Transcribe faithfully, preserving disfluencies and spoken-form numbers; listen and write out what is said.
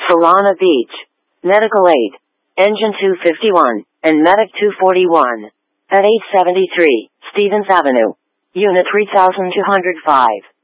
Solana Beach, Medical Aid, Engine two fifty-one, and Medic two forty-one. At eight seventy-three, Stevens Avenue, Unit three thousand two hundred five.